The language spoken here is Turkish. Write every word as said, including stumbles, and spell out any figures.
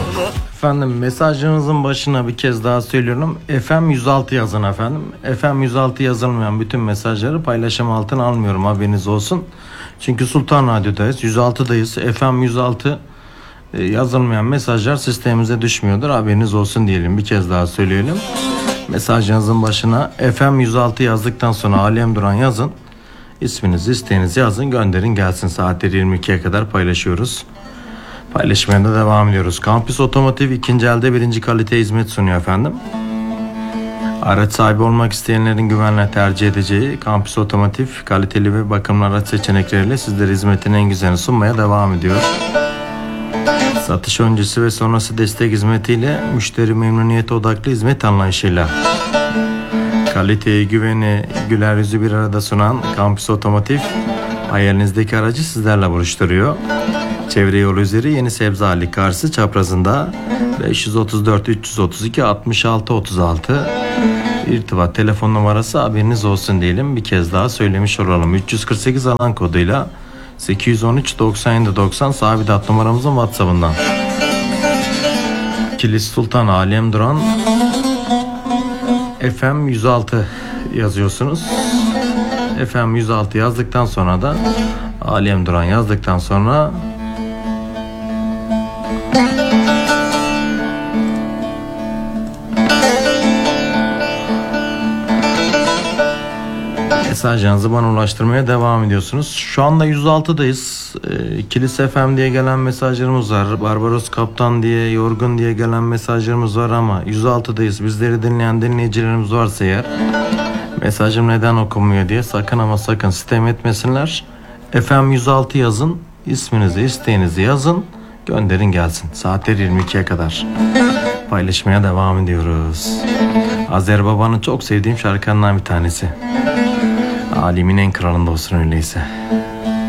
Efendim mesajınızın başına bir kez daha söylüyorum. F M yüz altı yazın efendim. F M yüz altı yazılmayan bütün mesajları paylaşım altına almıyorum, haberiniz olsun. Çünkü Sultan Radyo'dayız, yüz altıdayız. F M yüz altı yazılmayan mesajlar sistemimize düşmüyordur, haberiniz olsun diyelim. Bir kez daha söyleyelim. Mesajınızın başına F M yüz altı yazdıktan sonra Alem Duran yazın. İsminizi, isteğinizi yazın, gönderin gelsin. Saatleri yirmi ikiye kadar paylaşıyoruz. Paylaşmaya da devam ediyoruz. Campus Otomotiv ikinci elde birinci kalite hizmet sunuyor efendim. Araç sahibi olmak isteyenlerin güvenle tercih edeceği Campus Otomotiv kaliteli ve bakımlı araç seçenekleriyle sizlere hizmetin en güzelini sunmaya devam ediyor. Satış öncesi ve sonrası destek hizmetiyle, müşteri memnuniyeti odaklı hizmet anlayışıyla kaliteyi, güveni, güler yüzü bir arada sunan Campus Otomotiv hayalinizdeki aracı sizlerle buluşturuyor. Çevre yolu üzeri Yeni Sebzeali karşısı çaprazında beş yüz otuz dört üç yüz otuz iki altmış altı otuz altı irtibat telefon numarası, haberiniz olsun diyelim. Bir kez daha söylemiş olalım. üç yüz kırk sekiz alan koduyla sekiz yüz on üç doksan yedi doksan sabit hat numaramızın WhatsApp'ından. Kilis Sultan Alem Duran F M yüz altı yazıyorsunuz. F M yüz altı yazdıktan sonra da Alem Duran yazdıktan sonra mesajlarınızı bana ulaştırmaya devam ediyorsunuz. Şu anda yüz altıdayız. E, Kilis F M diye gelen mesajlarımız var. Barbaros Kaptan diye, Yorgun diye gelen mesajlarımız var ama yüz altıdayız. Bizleri dinleyen dinleyicilerimiz varsa eğer, mesajım neden okunmuyor diye sakın ama sakın sitem etmesinler. F M yüz altı yazın, isminizi, isteğinizi yazın, gönderin gelsin. Saatler yirmi ikiye kadar paylaşmaya devam ediyoruz. Azer Baba'nın çok sevdiğim şarkılarından bir tanesi. Alimin en kralında olsun öyleyse.